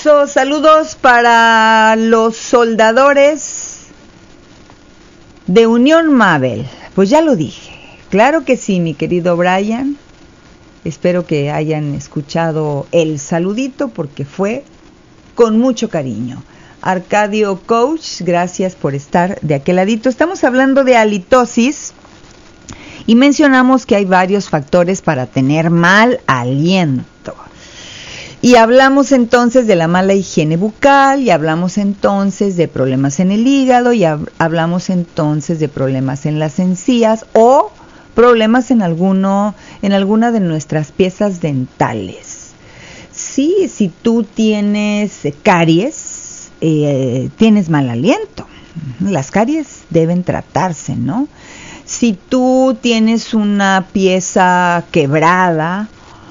Saludos para los soldadores de Unión Mabel. Pues ya lo dije, claro que sí, mi querido Brian. Espero que hayan escuchado el saludito porque fue con mucho cariño. Arcadio Coach, gracias por estar de aquel ladito. Estamos hablando de halitosis y mencionamos que hay varios factores para tener mal aliento. Y hablamos entonces de la mala higiene bucal, y hablamos entonces de problemas en el hígado, y hablamos entonces de problemas en las encías o problemas en alguna de nuestras piezas dentales. Sí, si tú tienes caries, tienes mal aliento. Las caries deben tratarse, ¿no? Si tú tienes una pieza quebrada,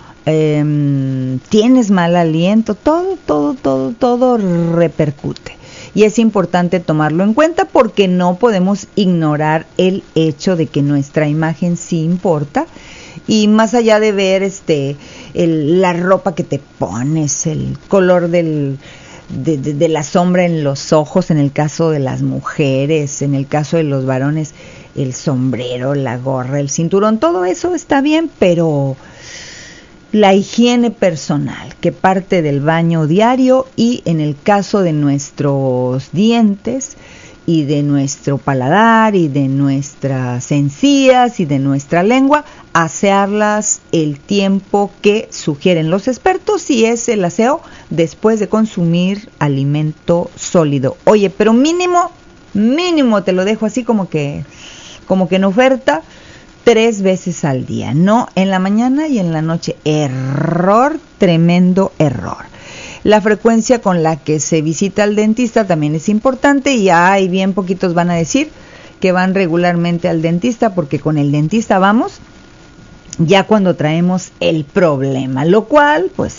tienes mal aliento, todo repercute. Y es importante tomarlo en cuenta porque no podemos ignorar el hecho de que nuestra imagen sí importa. Y más allá de ver la ropa que te pones, el color de la sombra en los ojos, en el caso de las mujeres, en el caso de los varones, el sombrero, la gorra, el cinturón, todo eso está bien, pero la higiene personal, que parte del baño diario, y en el caso de nuestros dientes y de nuestro paladar y de nuestras encías y de nuestra lengua, asearlas el tiempo que sugieren los expertos, y es el aseo después de consumir alimento sólido. Oye, pero mínimo, te lo dejo así como que en oferta, 3 veces al día, no en la mañana y en la noche. Error, tremendo error. La frecuencia con la que se visita al dentista también es importante, y hay bien poquitos van a decir que van regularmente al dentista, porque con el dentista vamos ya cuando traemos el problema, lo cual pues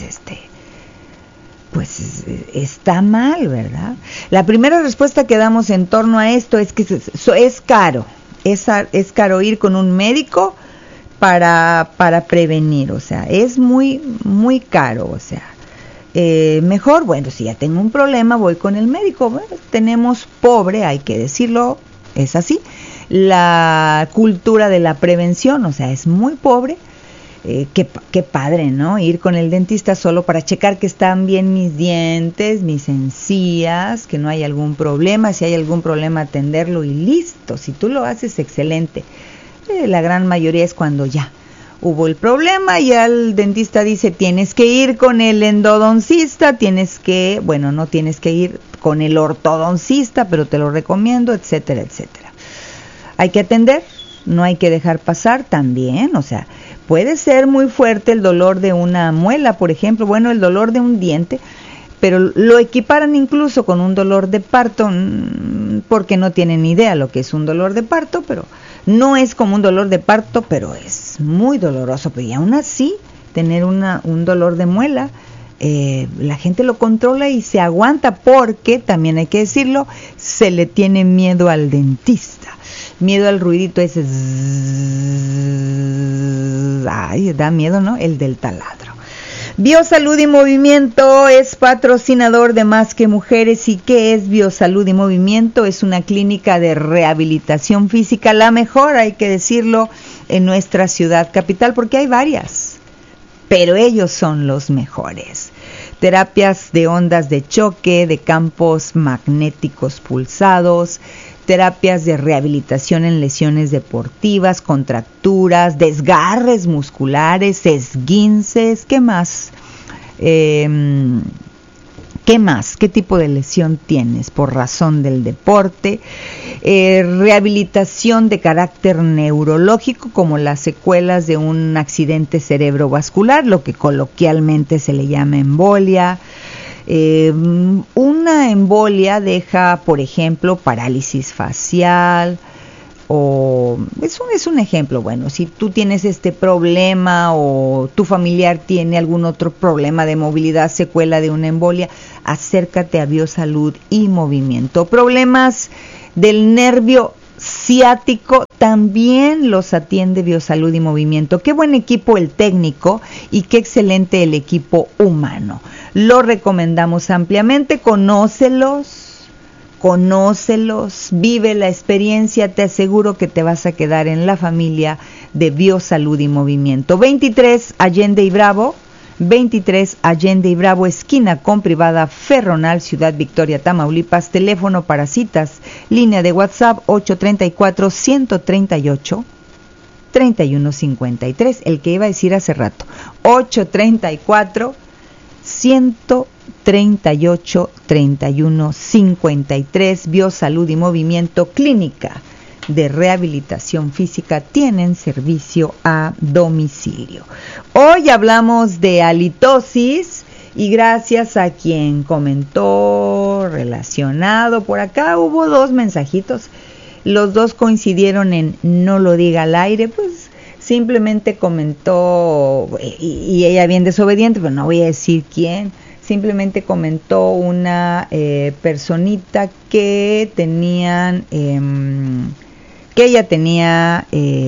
está mal, ¿verdad? La primera respuesta que damos en torno a esto es que es caro. Es caro ir con un médico para prevenir, o sea, es muy, muy caro, o sea, mejor, bueno, si ya tengo un problema, voy con el médico. Bueno, tenemos pobre, hay que decirlo, es así, la cultura de la prevención, o sea, es muy pobre. Qué padre, ¿no? Ir con el dentista solo para checar que están bien mis dientes, mis encías, que no hay algún problema. Si hay algún problema, atenderlo y listo. Si tú lo haces, excelente. La gran mayoría es cuando ya hubo el problema y el dentista dice, tienes que ir con el endodoncista, no tienes que ir con el ortodoncista, pero te lo recomiendo, etcétera, etcétera. Hay que atender, no hay que dejar pasar también, o sea, puede ser muy fuerte el dolor de una muela, por ejemplo, el dolor de un diente, pero lo equiparan incluso con un dolor de parto, porque no tienen idea lo que es un dolor de parto, pero no es como un dolor de parto, pero es muy doloroso. Pero y aún así, tener un dolor de muela, la gente lo controla y se aguanta, porque también hay que decirlo, se le tiene miedo al dentista. Miedo al ruidito ese. Ay, da miedo, ¿no? El del taladro. Biosalud y Movimiento es patrocinador de Más que Mujeres. ¿Y qué es Biosalud y Movimiento? Es una clínica de rehabilitación física, la mejor, hay que decirlo, en nuestra ciudad capital, porque hay varias, pero ellos son los mejores. Terapias de ondas de choque, de campos magnéticos pulsados, terapias de rehabilitación en lesiones deportivas, contracturas, desgarres musculares, esguinces, ¿qué más? ¿Qué más? ¿Qué tipo de lesión tienes por razón del deporte? Rehabilitación de carácter neurológico, como las secuelas de un accidente cerebrovascular, lo que coloquialmente se le llama embolia. Una embolia deja, por ejemplo, parálisis facial, o es un ejemplo. Bueno, si tú tienes este problema o tu familiar tiene algún otro problema de movilidad, secuela de una embolia, acércate a Biosalud y Movimiento. Problemas del nervio ciático también los atiende Biosalud y Movimiento. Qué buen equipo el técnico y qué excelente el equipo humano. lo recomendamos ampliamente. Conócelos, vive la experiencia, te aseguro que te vas a quedar en la familia de Biosalud y Movimiento. 23 Allende y Bravo, esquina con Privada Ferronal, Ciudad Victoria, Tamaulipas. Teléfono para citas, línea de WhatsApp 834-138-3153, el que iba a decir hace rato, 834-138-3153, Biosalud y Movimiento, clínica de rehabilitación física, tienen servicio a domicilio. Hoy hablamos de halitosis y gracias a quien comentó relacionado por acá, hubo 2 mensajitos, los 2 coincidieron en no lo diga al aire, pues simplemente comentó, y ella bien desobediente, pero no voy a decir quién, simplemente comentó una personita que tenían, que ella tenía,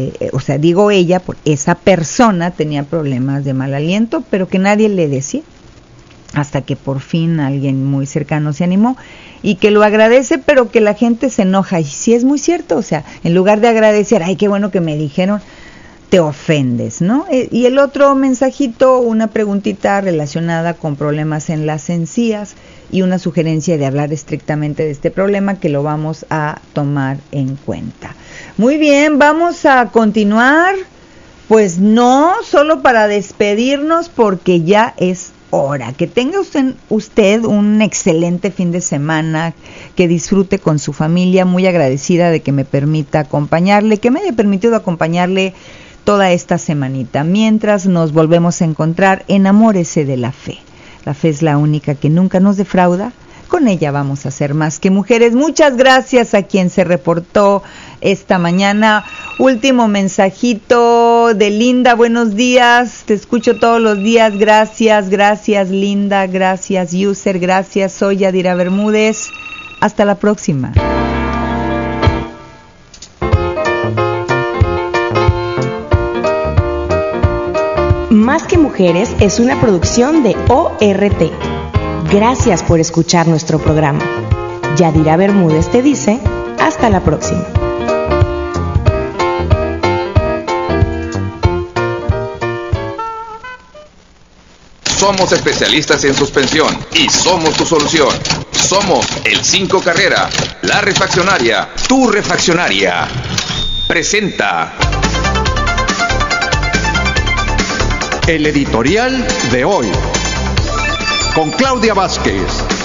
esa persona tenía problemas de mal aliento, pero que nadie le decía, hasta que por fin alguien muy cercano se animó, y que lo agradece, pero que la gente se enoja, y sí es muy cierto, o sea, en lugar de agradecer, ay, qué bueno que me dijeron, te ofendes, ¿no? Y el otro mensajito, una preguntita relacionada con problemas en las encías y una sugerencia de hablar estrictamente de este problema que lo vamos a tomar en cuenta. Muy bien, vamos a continuar, pues no solo para despedirnos porque ya es hora. Que tenga usted un excelente fin de semana, que disfrute con su familia, muy agradecida de que me permita acompañarle, que me haya permitido acompañarle toda esta semanita. Mientras nos volvemos a encontrar, enamórese de la fe. La fe es la única que nunca nos defrauda. Con ella vamos a ser más que mujeres. Muchas gracias a quien se reportó esta mañana. Último mensajito de Linda. Buenos días. Te escucho todos los días. Gracias Linda. Gracias user. Gracias. Soy Yadira Bermúdez. Hasta la próxima. Más que Mujeres es una producción de ORT. Gracias por escuchar nuestro programa. Yadira Bermúdez te dice, hasta la próxima. Somos especialistas en suspensión y somos tu solución. Somos el 5 Carrera, la refaccionaria, tu refaccionaria. Presenta el editorial de hoy, con Claudia Vázquez.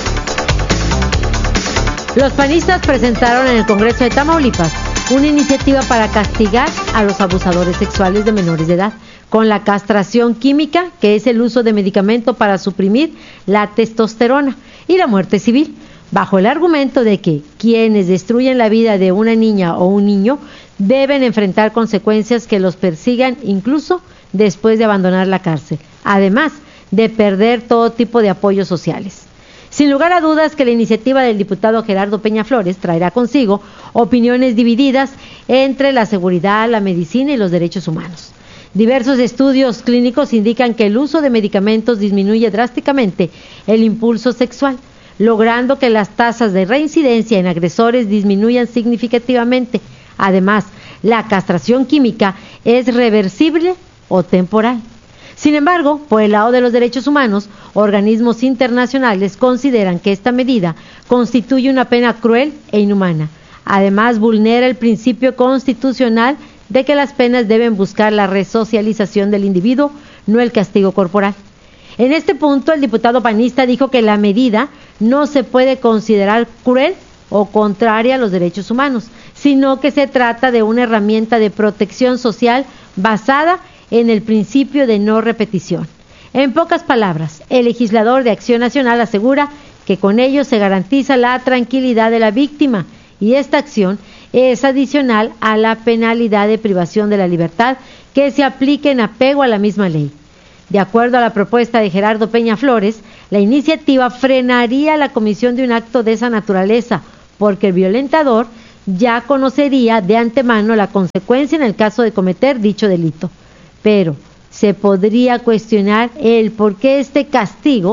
Los panistas presentaron en el Congreso de Tamaulipas una iniciativa para castigar a los abusadores sexuales de menores de edad con la castración química, que es el uso de medicamento para suprimir la testosterona, y la muerte civil, bajo el argumento de que quienes destruyen la vida de una niña o un niño deben enfrentar consecuencias que los persigan incluso después de abandonar la cárcel, además de perder todo tipo de apoyos sociales. Sin lugar a dudas que la iniciativa del diputado Gerardo Peña Flores traerá consigo opiniones divididas entre la seguridad, la medicina y los derechos humanos. Diversos estudios clínicos indican que el uso de medicamentos disminuye drásticamente el impulso sexual, logrando que las tasas de reincidencia en agresores disminuyan significativamente. Además, la castración química es reversible o temporal. Sin embargo, por el lado de los derechos humanos, organismos internacionales consideran que esta medida constituye una pena cruel e inhumana. Además, vulnera el principio constitucional de que las penas deben buscar la resocialización del individuo, no el castigo corporal. En este punto, el diputado panista dijo que la medida no se puede considerar cruel o contraria a los derechos humanos, sino que se trata de una herramienta de protección social basada en el principio de no repetición. En pocas palabras, el legislador de Acción Nacional asegura que con ello se garantiza la tranquilidad de la víctima, y esta acción es adicional a la penalidad de privación de la libertad que se aplique en apego a la misma ley. De acuerdo a la propuesta de Gerardo Peña Flores, la iniciativa frenaría la comisión de un acto de esa naturaleza, porque el violentador ya conocería de antemano la consecuencia en el caso de cometer dicho delito. Pero se podría cuestionar el por qué este castigo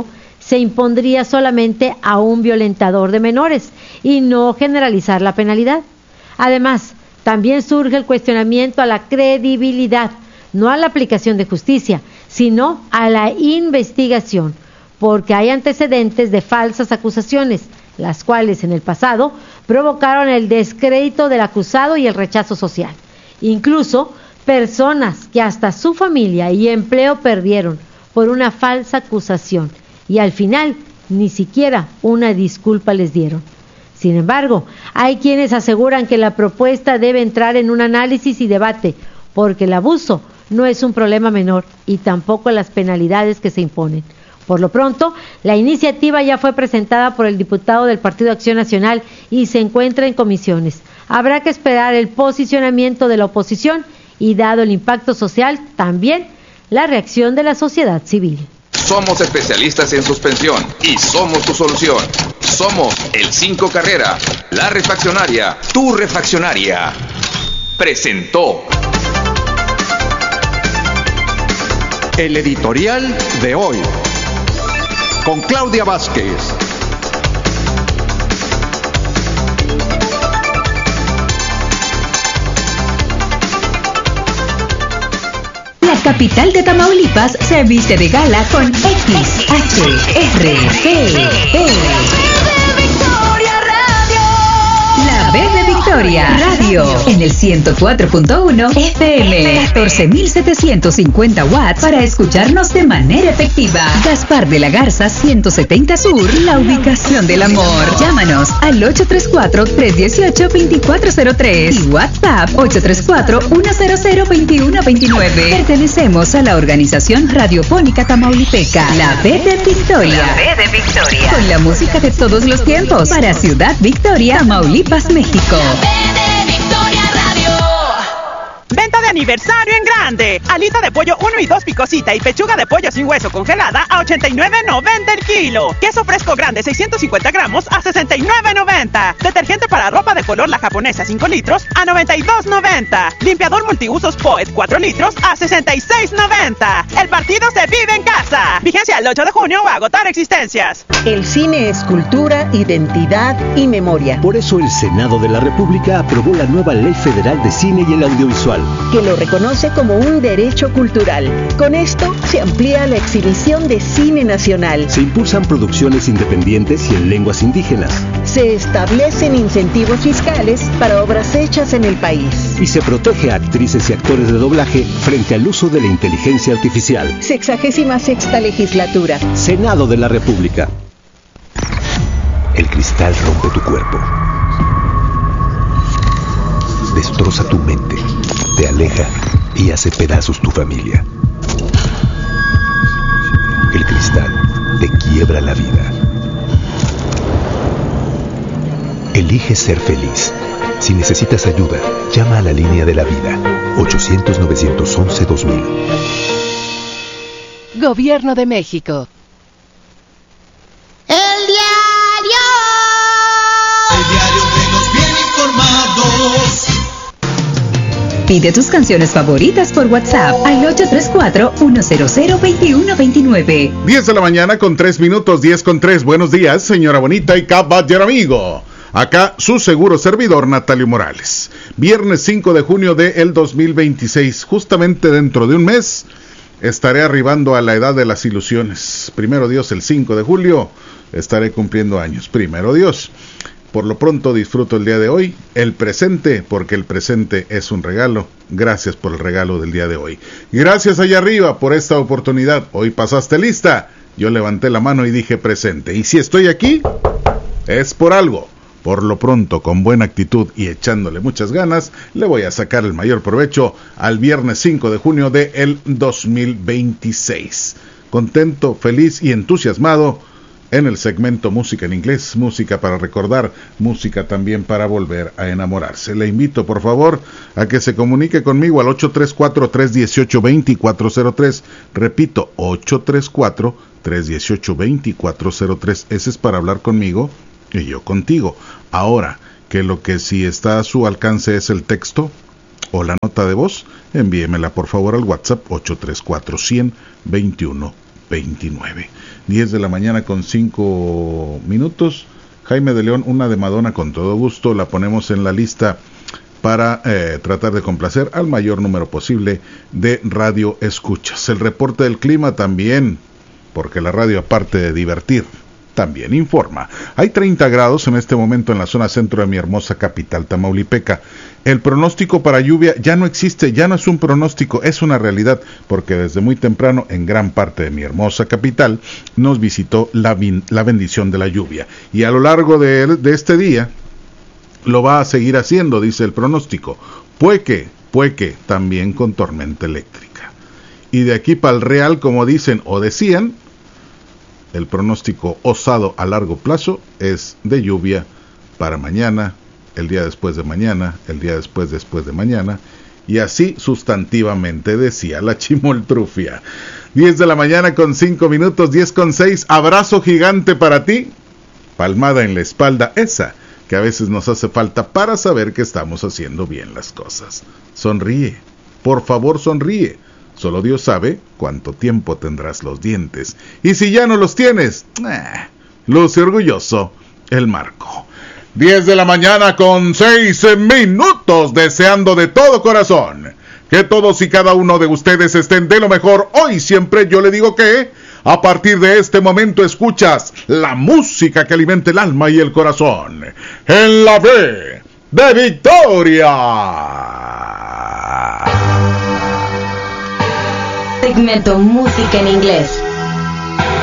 se impondría solamente a un violentador de menores y no generalizar la penalidad. Además, también surge el cuestionamiento a la credibilidad, no a la aplicación de justicia, sino a la investigación, porque hay antecedentes de falsas acusaciones, las cuales en el pasado provocaron el descrédito del acusado y el rechazo social. Incluso personas que hasta su familia y empleo perdieron por una falsa acusación y al final ni siquiera una disculpa les dieron. Sin embargo, hay quienes aseguran que la propuesta debe entrar en un análisis y debate, porque el abuso no es un problema menor y tampoco las penalidades que se imponen. Por lo pronto, la iniciativa ya fue presentada por el diputado del Partido Acción Nacional y se encuentra en comisiones. Habrá que esperar el posicionamiento de la oposición y, dado el impacto social, también la reacción de la sociedad civil. Somos especialistas en suspensión y somos tu solución. Somos el 5 Carrera, la refaccionaria, tu refaccionaria. Presentó el editorial de hoy, con Claudia Vázquez. La capital de Tamaulipas se viste de gala con XHRPP. La B de Victoria Radio en el 104.1 FM, 14.750 watts para escucharnos de manera efectiva. Gaspar de la Garza 170 Sur, la ubicación del amor. Llámanos al 834-318-2403 y WhatsApp 834-100-2129. Pertenecemos a la organización radiofónica tamaulipeca, la B de Victoria. La B de Victoria. Con la música de todos los tiempos para Ciudad Victoria, Tamaulipas, México. Venta de aniversario en grande. Alita de pollo 1 y 2 picosita y pechuga de pollo sin hueso congelada a $89.90 el kilo. Queso fresco grande 650 gramos a $69.90. Detergente para ropa de color La Japonesa 5 litros a $92.90. Limpiador multiusos Poet 4 litros a $66.90. El partido se vive en casa. Vigencia el 8 de junio o agotar existencias. El cine es cultura, identidad y memoria. Por eso el Senado de la República aprobó la nueva Ley Federal de Cine y el Audiovisual, que lo reconoce como un derecho cultural. Con esto se amplía la exhibición de cine nacional. Se impulsan producciones independientes y en lenguas indígenas. Se establecen incentivos fiscales para obras hechas en el país. Y se protege a actrices y actores de doblaje frente al uso de la inteligencia artificial. 66ª legislatura. Senado de la República. El cristal rompe tu cuerpo. Destroza tu mente, te aleja y hace pedazos tu familia. El cristal te quiebra la vida. Elige ser feliz. Si necesitas ayuda, llama a la línea de la vida, 800-911-2000. Gobierno de México. El diario que nos viene informados. Pide tus canciones favoritas por WhatsApp al 834-100-2129. 10 de la mañana con 3 minutos, 10 con 3. Buenos días, señora bonita y caballero amigo. Acá su seguro servidor, Natalio Morales. Viernes 5 de junio del 2026. Justamente dentro de un mes estaré arribando a la edad de las ilusiones. Primero Dios, el 5 de julio estaré cumpliendo años. Primero Dios. Por lo pronto disfruto el día de hoy, el presente, porque el presente es un regalo. Gracias por el regalo del día de hoy. Gracias allá arriba por esta oportunidad. Hoy pasaste lista. Yo levanté la mano y dije presente. Y si estoy aquí, es por algo. Por lo pronto, con buena actitud y echándole muchas ganas, le voy a sacar el mayor provecho al viernes 5 de junio del 2026. Contento, feliz y entusiasmado en el segmento Música en Inglés, música para recordar, música también para volver a enamorarse. Le invito, por favor, a que se comunique conmigo al 834-318-2403. Repito, 834-318-2403. Ese es para hablar conmigo y yo contigo. Ahora, que lo que sí está a su alcance es el texto o la nota de voz, envíemela por favor al WhatsApp 834-100-2129. 10 de la mañana con 5 minutos. Jaime de León, una de Madonna con todo gusto, la ponemos en la lista para tratar de complacer al mayor número posible de radio escuchas. El reporte del clima también, porque la radio, aparte de divertir, también informa. Hay 30 grados en este momento en la zona centro de mi hermosa capital tamaulipeca. El pronóstico para lluvia ya no existe, ya no es un pronóstico, es una realidad, porque desde muy temprano en gran parte de mi hermosa capital nos visitó la bendición de la lluvia. Y a lo largo de este día lo va a seguir haciendo, dice el pronóstico. Puede que también con tormenta eléctrica. Y de aquí para el real, como dicen o decían, el pronóstico osado a largo plazo es de lluvia para mañana, el día después de mañana, el día después de mañana, y así sustantivamente, decía la chimoltrufia. 10 de la mañana con 5 minutos, 10 con 6, abrazo gigante para ti, palmada en la espalda, esa que a veces nos hace falta para saber que estamos haciendo bien las cosas. Sonríe, por favor sonríe. Solo Dios sabe cuánto tiempo tendrás los dientes. Y si ya no los tienes, luce orgulloso el Marco. 10 de la mañana con 6 minutos, deseando de todo corazón que todos y cada uno de ustedes estén de lo mejor. Hoy siempre yo le digo que a partir de este momento escuchas la música que alimenta el alma y el corazón. En la B de Victoria. Segmento Música en Inglés.